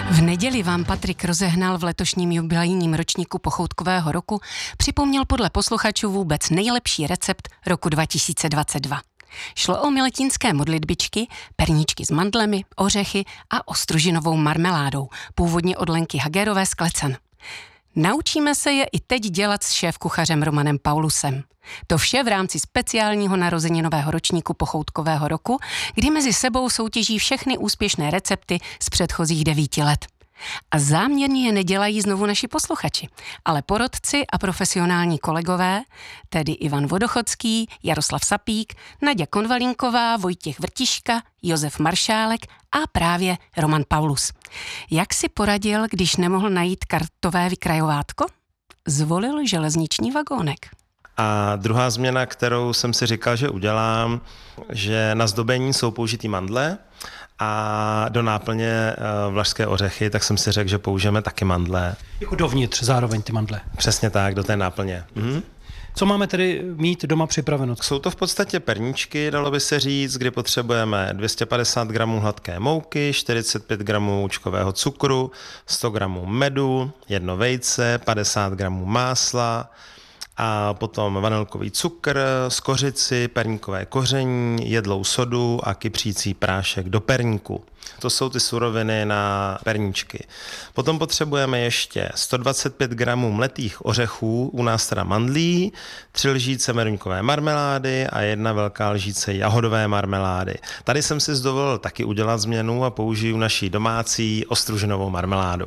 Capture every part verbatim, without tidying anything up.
V neděli vám Patrik rozehnal v letošním jubilejním ročníku pochoutkového roku připomněl podle posluchačů vůbec nejlepší recept roku dva tisíce dvacet dva. Šlo o miletínské modlitbičky, perníčky s mandlemi, ořechy a ostružinovou marmeládou, původně od Lenky Hagerové z Klecan. Naučíme se je i teď dělat s šéfkuchařem Romanem Paulusem. To vše v rámci speciálního narozeninového ročníku pochoutkového roku, kdy mezi sebou soutěží všechny úspěšné recepty z předchozích devíti let. A záměrně je nedělají znovu naši posluchači, ale porodci a profesionální kolegové, tedy Ivan Vodochodský, Jaroslav Sapík, Naďa Konvalínková, Vojtěch Vrtiška, Josef Maršálek a právě Roman Paulus. Jak si poradil, když nemohl najít kartové vykrajovátko? Zvolil železniční vagónek. A druhá změna, kterou jsem si říkal, že udělám, že na zdobení jsou použitý mandle a do náplně vlašské ořechy, tak jsem si řekl, že použijeme taky mandle. Jako dovnitř zároveň ty mandle. Přesně tak, do té náplně. Mhm. Co máme tedy mít doma připraveno? Jsou to v podstatě perníčky, dalo by se říct, kdy potřebujeme dvě stě padesát gramů hladké mouky, čtyřicet pět gramů čkového cukru, sto gramů medu, jedno vejce, padesát gramů másla, a potom vanilkový cukr, skořici, perníkové koření, jedlou sodu a kypřící prášek do perníku. To jsou ty suroviny na perníčky. Potom potřebujeme ještě sto dvacet pět gramů mletých ořechů, u nás teda mandlí, tři lžíce meruňkové marmelády a jedna velká lžíce jahodové marmelády. Tady jsem si dovolil taky udělat změnu a použiju naší domácí ostružinovou marmeládu.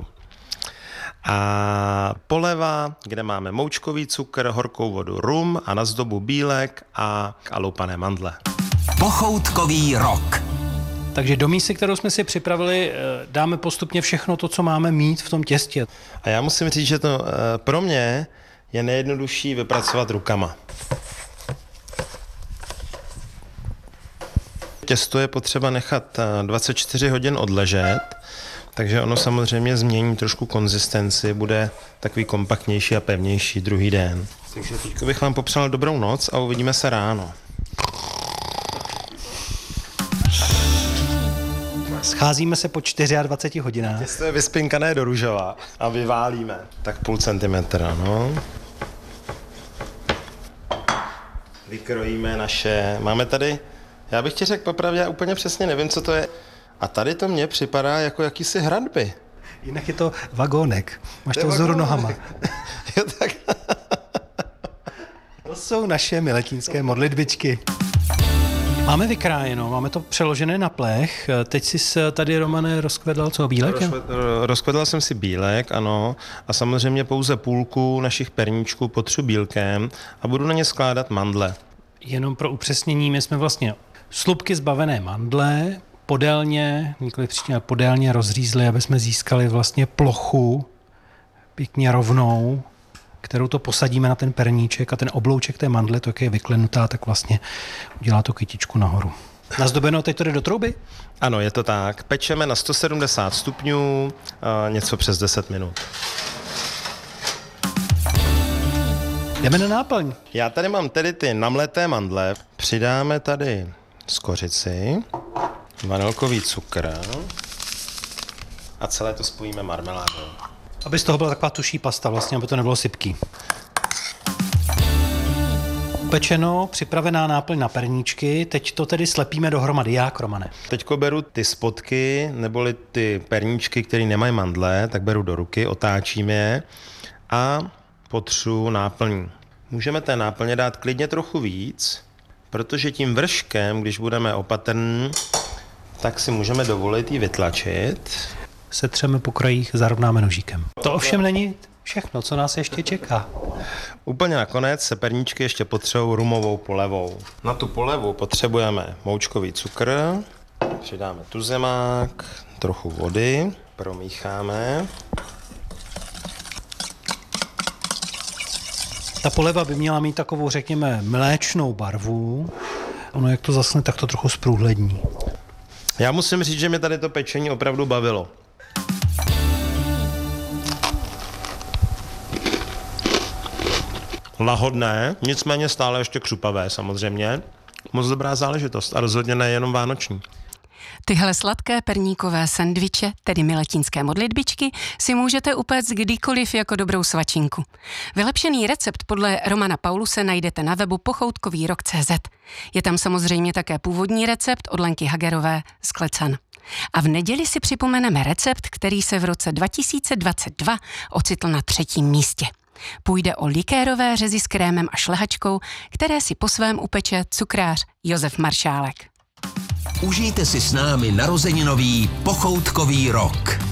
A poleva, kde máme moučkový cukr, horkou vodu, rum a na zdobu bílek a, a loupané mandle. Pochoutkový rok. Takže do mísy, kterou jsme si připravili, dáme postupně všechno to, co máme mít v tom těstě. A já musím říct, že to pro mě je nejjednodušší vypracovat rukama. Těsto je potřeba nechat dvacet čtyři hodin odležet, takže ono samozřejmě změní trošku konzistenci, bude takový kompaktnější a pevnější druhý den. Takže teď bych vám popřál dobrou noc a uvidíme se ráno. Scházíme se po dvaceti čtyřech hodinách. Těsto je vyspinkané do růžova a vyválíme. Tak půl centimetra, no. Vykrojíme naše, máme tady, já bych ti řekl popravdě, já úplně přesně nevím, co to je. A tady to mně připadá jako jakýsi hradby. Jinak je to vagónek. Máš to vzoru nohama. Jo, tak. To jsou naše miletínské modlitbičky. Máme vykrájeno, máme to přeložené na plech. Teď jsi tady, Romane, rozkvedal co, bílek? Rozkvedal jsem si bílek, ano. A samozřejmě pouze půlku našich perníčků potřu bílkem a budu na ně skládat mandle. Jenom pro upřesnění, my jsme vlastně slupky zbavené mandle, podélně, nikoli příště podélně rozřízli, aby jsme získali vlastně plochu pěkně rovnou, kterou to posadíme na ten perníček a ten oblouček té mandle, to jak je vyklenutá, tak vlastně udělá to kytičku nahoru. Nazdobeno, teď to jde do trouby? Ano, je to tak. Pečeme na sto sedmdesát stupňů, něco přes deset minut. Jdeme na náplň. Já tady mám tedy ty namleté mandle. Přidáme tady skořici, vanilkový cukr a celé to spojíme marmeládou. Aby z toho byla taková tuší pasta vlastně, aby to nebylo sypký. Upečeno, připravená náplň na perníčky, teď to tedy slepíme dohromady. Jak, Romane? Teďko beru ty spodky, neboli ty perníčky, které nemají mandle, tak beru do ruky, otáčím je a potřu náplní. Můžeme té náplně dát klidně trochu víc, protože tím vrškem, když budeme opatrní, tak si můžeme dovolit ji vytlačit. Setřeme po krajích, zarovnáme nožíkem. To ovšem není všechno, co nás ještě čeká. Úplně nakonec se perníčky ještě potřebují rumovou polevou. Na tu polevu potřebujeme moučkový cukr, přidáme tuzemák, trochu vody, promícháme. Ta poleva by měla mít takovou, řekněme, mléčnou barvu. Ono, jak to zasne, tak to trochu zprůhlední. Já musím říct, že mě tady to pečení opravdu bavilo. Lahodné, nicméně stále ještě křupavé samozřejmě. Moc dobrá záležitost a rozhodně nejenom vánoční. Tyhle sladké perníkové sendviče, tedy miletínské modlitbičky, si můžete upéct kdykoliv jako dobrou svačinku. Vylepšený recept podle Romana Pauluse najdete na webu pochoutkový rok tečka cé zet. Je tam samozřejmě také původní recept od Lenky Hagerové z Klecan. A v neděli si připomeneme recept, který se v roce dva tisíce dvacet dva ocitl na třetím místě. Půjde o likérové řezy s krémem a šlehačkou, které si po svém upeče cukrář Josef Maršálek. Užijte si s námi narozeninový pochoutkový rok.